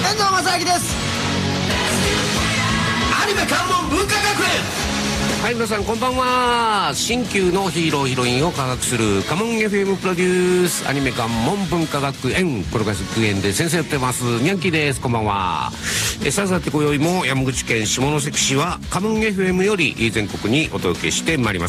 天童正明です。アニメ関門文化学園。 はい、皆さんこんばんは。新旧のヒーローヒロインを科学するカモン FM プロデュースアニメ関門文化学園プロ学園で先生やってますニャンキーです。こんばんは。さて今宵も山口県下関市はカモン FM より全国にお届けしてまいります。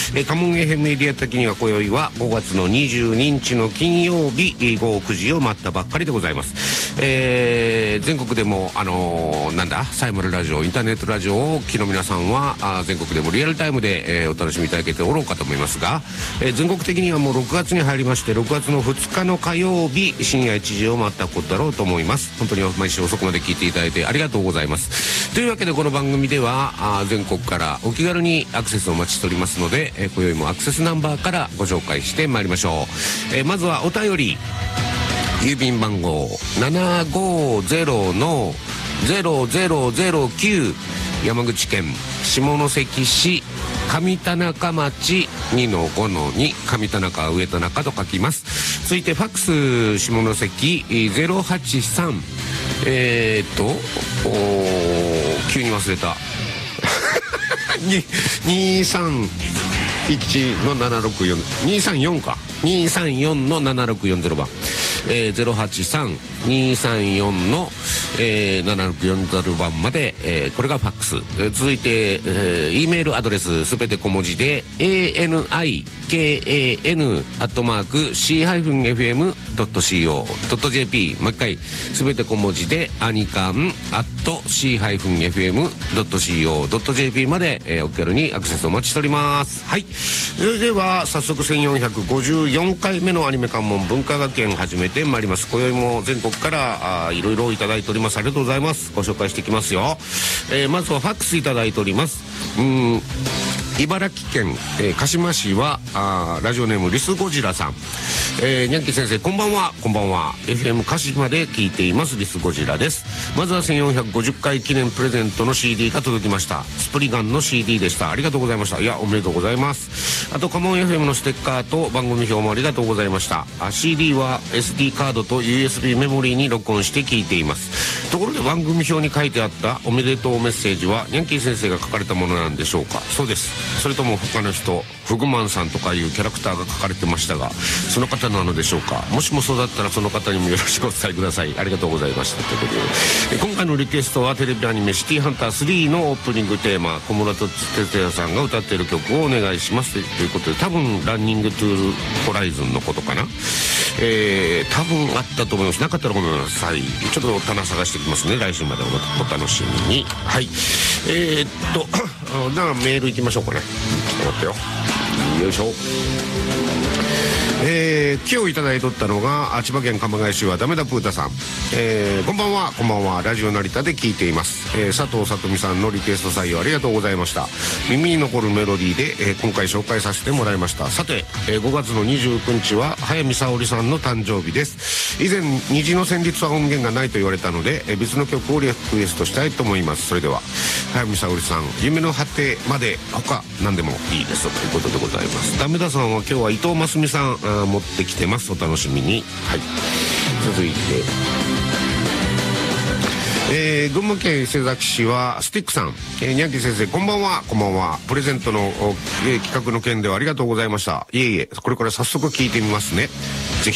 カモン FM エリア的には今宵は5月の22日の金曜日午後9時を待ったばっかりでございます。全国でもサイマルラジオインターネットラジオをお聞きの皆さんは全国でもリアルタイムで、お楽しみいただけておろうかと思いますが、全国的にはもう6月に入りまして6月の2日の火曜日深夜1時を待ったことだろうと思います。本当に毎週遅くまで聞いていただいてありがとうございます。というわけでこの番組では全国からお気軽にアクセスをお待ちしておりますので、今宵もアクセスナンバーからご紹介してまいりましょう。まずはお便り、郵便番号 750-0009 山口県下関市上田中町 2-5-2 上田中上田中と書きます。続いてファックス下関083急に忘れた231-764 234か234-7640番083-234-7640番まで、これがファックス。続いて、E メールアドレスすべて小文字で anikan@c-fm.co.jp もう一回すべて小文字でanikan@c-fm.co.jp まで、お気軽にアクセスお待ちしております。はい、それでは早速1454回目のアニメ関門文化学園始めてまいります。今宵も全国からいろいろいただいております。ありがとうございます。ご紹介していきますよ。まずはファックスいただいております。茨城県、鹿島市はラジオネームリスゴジラさん。ニャンキー先生こんばんは。こんばんは。 FM 鹿島で聞いていますリスゴジラです。まずは1450回記念プレゼントの CD が届きました。スプリガンの CD でした。ありがとうございました。いやおめでとうございます。あとカモン FM のステッカーと番組表もありがとうございました。CD は SD カードと USB メモリーに録音して聞いています。ところで番組表に書いてあったおめでとうメッセージはニャンキー先生が書かれたものなんでしょうか。そうです。それとも他の人、フグマンさんとかいうキャラクターが書かれてましたが、その方なのでしょうか。もしもそうだったらその方にもよろしくお伝えください。ありがとうございました。ということで、今回のリクエストはテレビアニメシティハンター3のオープニングテーマ、小室哲哉さんが歌っている曲をお願いしますということで、多分ランニングトゥーホライズンのことかな。多分あったと思います。なかったらごめんなさい。ちょっと棚探してきますね。来週までお楽しみに。はい。じゃあメールいきましょうかね。ちょっと待ってよ。よいしょ。今日いただいとったのが千葉県鎌ケ谷市はダメだプータさん。こんばんは。こんばんは。ラジオ成田で聞いています。佐藤さとみさんのリクエスト採用ありがとうございました。耳に残るメロディーで、今回紹介させてもらいました。さて、5月の29日は早見沙織さんの誕生日です。以前虹の旋律は音源がないと言われたので、別の曲をリクエストしたいと思います。それでは早見沙織さん、夢の果てまで他何でもいいですということでございます。ダメださんは今日は伊藤真澄さん持ってきてます。お楽しみに。はい、続いて、群馬県伊勢崎市はスティックさん。ニャンキー先生こんばんは。こんばんは。プレゼントの、企画の件ではありがとうございました。いえいえ、これから早速聞いてみますね。